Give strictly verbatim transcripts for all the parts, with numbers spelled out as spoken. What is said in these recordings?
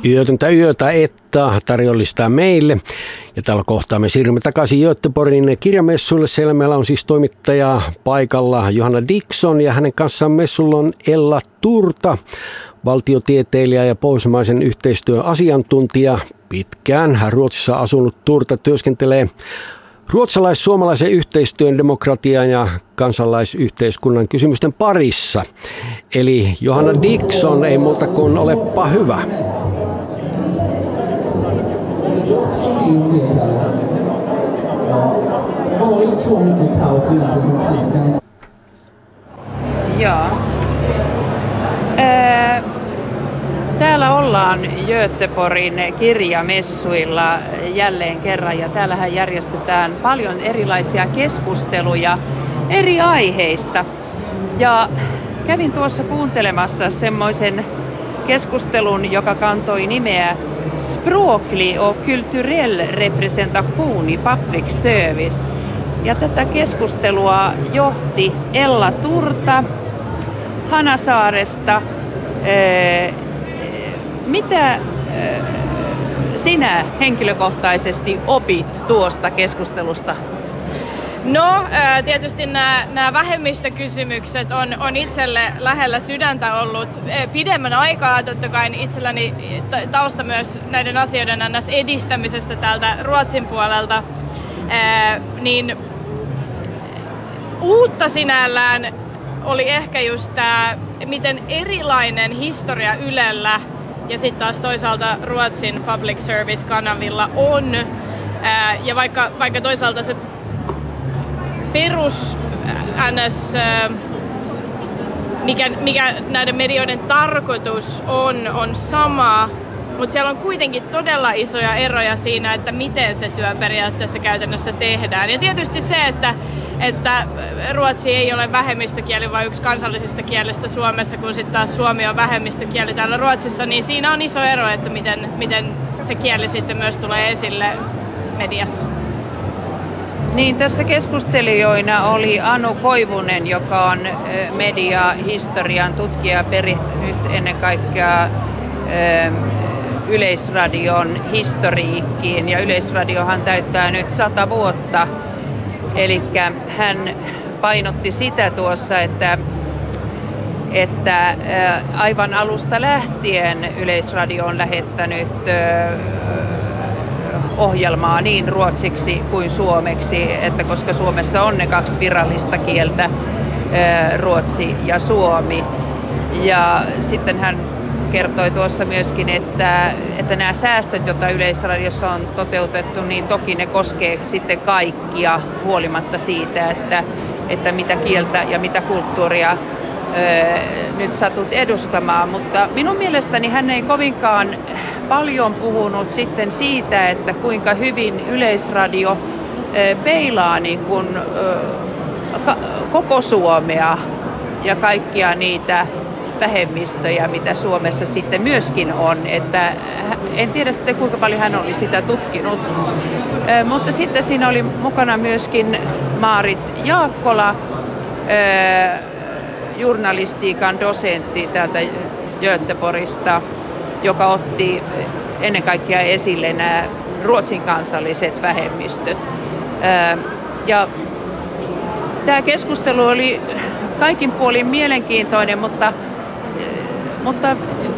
yötöntä yötä että tarjollistaa meille. Ja tällä kohtaa me siirrymme takaisin Göteborgin kirjamessuille. Siellä meillä on siis toimittaja paikalla Johanna Dickson ja hänen kanssaan messulla on Ella Turta, valtiotieteilijä ja pohjoismaisen yhteistyön asiantuntija. Pitkään Ruotsissa asunut Turta työskentelee ruotsalais-suomalaisen yhteistyön, demokratian ja kansalaisyhteiskunnan kysymysten parissa. Eli Johanna Dickson, ei muuta kuin olepa hyvä. Joo. Ää, täällä ollaan Göteborgin kirjamessuilla jälleen kerran ja täällähän järjestetään paljon erilaisia keskusteluja eri aiheista. Ja kävin tuossa kuuntelemassa semmoisen keskustelun, joka kantoi nimeä Språklig och kulturell representation i public service. Ja tätä keskustelua johti Ella Turta Hanasaaresta. Mitä sinä henkilökohtaisesti opit tuosta keskustelusta? No, tietysti nämä, nämä vähemmistökysymykset on, on itselle lähellä sydäntä ollut pidemmän aikaa. Totta kai itselläni tausta myös näiden asioiden edistämisestä täältä Ruotsin puolelta. Niin uutta sinällään oli ehkä just tämä, miten erilainen historia Ylellä ja sitten taas toisaalta Ruotsin public service-kanavilla on. Ja vaikka, vaikka toisaalta se perus ns, mikä, mikä näiden medioiden tarkoitus on, on sama, mutta siellä on kuitenkin todella isoja eroja siinä, että miten se työ periaatteessa käytännössä tehdään. Ja tietysti se, että, että ruotsi ei ole vähemmistökieli, vaan yksi kansallisista kielistä Suomessa, kun sitten taas suomi on vähemmistökieli täällä Ruotsissa, niin siinä on iso ero, että miten, miten se kieli sitten myös tulee esille mediassa. Niin, tässä keskustelijoina oli Anu Koivunen, joka on mediahistorian tutkija, perehtynyt ennen kaikkea Yleisradion historiikkiin. Ja Yleisradiohan täyttää nyt sata vuotta. Eli hän painotti sitä tuossa, että, että aivan alusta lähtien Yleisradio on lähettänyt ohjelmaa niin ruotsiksi kuin suomeksi, että koska Suomessa on ne kaksi virallista kieltä, ruotsi ja suomi. Ja sitten hän kertoi tuossa myöskin, että, että nämä säästöt, joita Yleisradiossa on toteutettu, niin toki ne koskee sitten kaikkia huolimatta siitä, että, että mitä kieltä ja mitä kulttuuria ö, nyt satut edustamaan. Mutta minun mielestäni hän ei kovinkaan paljon puhunut sitten siitä, että kuinka hyvin Yleisradio peilaa niin kuin, koko Suomea ja kaikkia niitä vähemmistöjä, mitä Suomessa sitten myöskin on. Että en tiedä sitten kuinka paljon hän oli sitä tutkinut. Mutta sitten siinä oli mukana myöskin Maarit Jaakkola, journalistiikan dosentti täältä Göteborgista, joka otti ennen kaikkea esille nämä ruotsin kansalliset vähemmistöt. Ja tämä keskustelu oli kaikin puolin mielenkiintoinen, mutta, mutta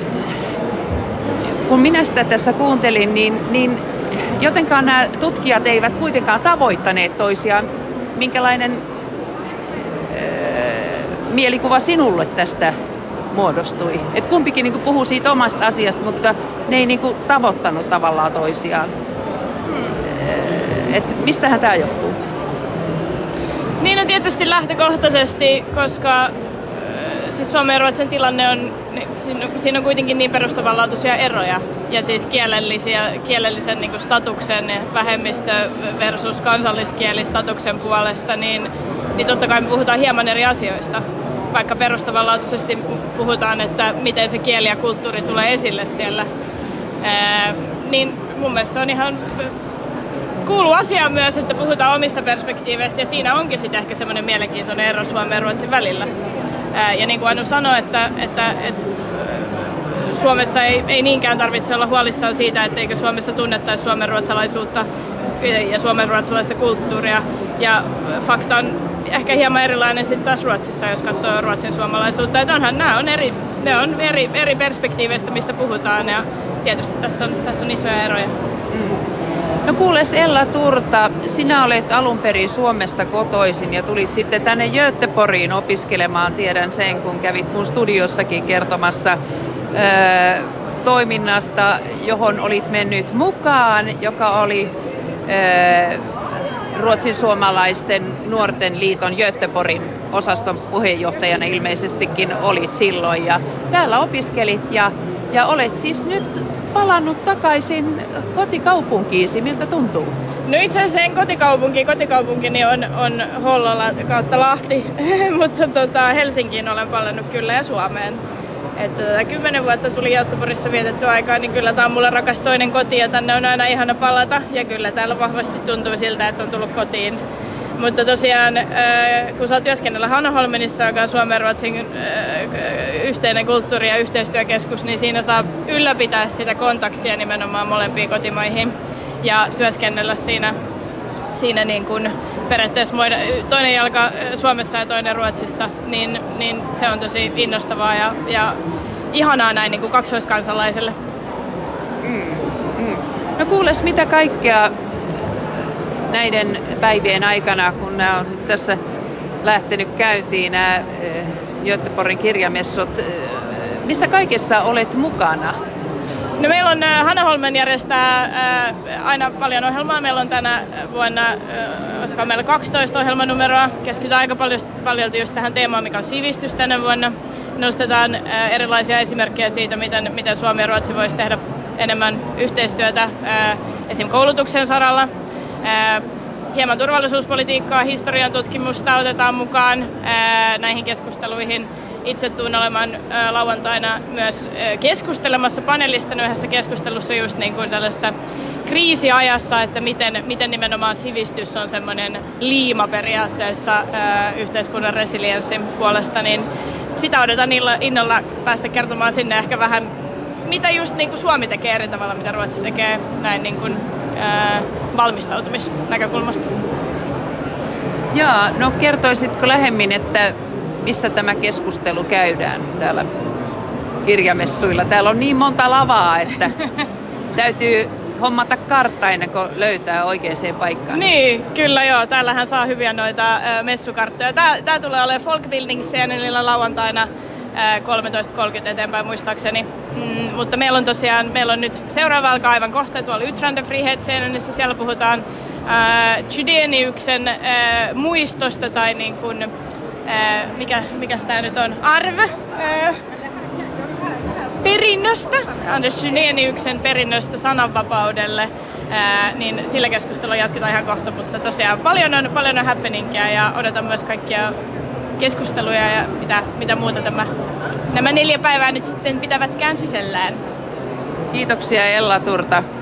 kun minä sitä tässä kuuntelin, niin, niin jotenkaan nämä tutkijat eivät kuitenkaan tavoittaneet toisiaan. Minkälainen mielikuva sinulle tästä muodostui? Et kumpikin niin kuin puhuu siitä omasta asiasta, mutta ne ei niin kuin tavoittanut tavallaan toisiaan. Et mistähän tämä johtuu? Niin no tietysti lähtökohtaisesti, koska äh, siis Suomen ja Ruotsin tilanne on, siinä, siinä on kuitenkin niin perustavanlaatuisia eroja. Ja siis kielellisiä, kielellisen niin kuin statuksen vähemmistö versus kansalliskielistatuksen puolesta, niin, niin totta kai me puhutaan hieman eri asioista. Vaikka perustavanlaatuisesti puhutaan, että miten se kieli ja kulttuuri tulee esille siellä, ää, niin mun mielestä on ihan kuuluu asiaan myös, että puhutaan omista perspektiiveistä ja siinä onkin sitten ehkä semmoinen mielenkiintoinen ero Suomen ja Ruotsin välillä. Ää, ja niin kuin Anu sanoi, että, että, että Suomessa ei, ei niinkään tarvitse olla huolissaan siitä, etteikö Suomessa tunnettaisi suomenruotsalaisuutta ja suomenruotsalaista kulttuuria. Ja fakta on ehkä hieman erilainen sitten taas Ruotsissa, jos katsoo ruotsin suomalaisuutta. Että onhan nämä on eri, ne on eri, eri perspektiiveistä, mistä puhutaan, ja tietysti tässä on, tässä on isoja eroja. Mm. No kuules Ella Turta, sinä olet alun perin Suomesta kotoisin ja tulit sitten tänne Göteborgiin opiskelemaan. Tiedän sen, kun kävit mun studiossakin kertomassa ö, toiminnasta, johon olit mennyt mukaan, joka oli ö, Ruotsin suomalaisten nuorten liiton Göteborgin osaston puheenjohtajana ilmeisestikin olit silloin. Ja täällä opiskelit ja, ja olet siis nyt palannut takaisin kotikaupunkiisi. Miltä tuntuu? No itse asiassa en kotikaupunki. Kotikaupunkini on, on Hollola kautta Lahti, mutta tota, Helsinkiin olen palannut kyllä ja Suomeen. Että tota, kymmenen vuotta tuli Göteborgissa vietettyä aikaa, niin kyllä tämä on mulle rakas toinen koti ja tänne on aina ihana palata. Ja kyllä täällä vahvasti tuntuu siltä, että on tullut kotiin. Mutta tosiaan, kun saa työskennellä Hanaholmenissa, joka on Suomen ja Ruotsin yhteinen kulttuuri- ja yhteistyökeskus, niin siinä saa ylläpitää sitä kontaktia nimenomaan molempiin kotimaihin ja työskennellä siinä, siinä niin kuin periaatteessa toinen jalka Suomessa ja toinen Ruotsissa, niin, niin se on tosi innostavaa ja, ja ihanaa näin niin kuin kaksoiskansalaiselle. Mm, mm. No kuules, mitä kaikkea näiden päivien aikana, kun nämä on tässä lähtenyt käyntiin, nämä Göteborgin kirjamessut, missä kaikessa olet mukana? No meillä on Hanaholmen järjestää aina paljon ohjelmaa. Meillä on tänä vuonna, olisiko meillä kaksitoista ohjelmanumeroa. Keskitytään aika paljon, paljon just tähän teemaan, mikä on sivistys tänä vuonna. Nostetaan erilaisia esimerkkejä siitä, miten, miten Suomi ja Ruotsi voisi tehdä enemmän yhteistyötä esim. Koulutuksen saralla. Hieman turvallisuuspolitiikkaa, historian tutkimusta otetaan mukaan näihin keskusteluihin. Itse tuun olemaan lauantaina myös keskustelemassa panelistana yhdessä keskustelussa just niin kuin tällaisessa kriisiajassa, että miten, miten nimenomaan sivistys on semmoinen liima periaatteessa yhteiskunnan resilienssin puolesta, niin sitä odotan innolla päästä kertomaan sinne ehkä vähän, mitä just niin kuin Suomi tekee eri tavalla, mitä Ruotsi tekee näin niin kuin valmistautumisnäkökulmasta. Jaa, no kertoisitko lähemmin, että missä tämä keskustelu käydään täällä kirjamessuilla? Täällä on niin monta lavaa, että täytyy hommata kartta ennen kuin löytää oikeaan paikkaan. Niin, kyllä joo. Täällähän saa hyviä noita äh, messukarttoja. Tää, tää tulee olemaan Folkbildningsscenen lauantaina äh, kolmetoista kolmekymmentä eteenpäin muistaakseni. Mm, mutta meillä on tosiaan, meillä on nyt seuraava alkaa aivan kohta tuolla Yttrandefrihetsscenenissä. Siellä puhutaan äh, Chydeniuksen äh, muistosta tai niin kuin, äh, mikä, mikäs tää nyt on, arve. Äh, perinnöstä, Anders Chydeniuksen perinnöstä sananvapaudelle, ää, niin sillä keskustelua jatketaan ihan kohta, mutta tosiaan paljon on, paljon on happeningia ja odotan myös kaikkia keskusteluja ja mitä, mitä muuta tämä, nämä neljä päivää nyt sitten pitävätkään sisällään. Kiitoksia Ella Turta.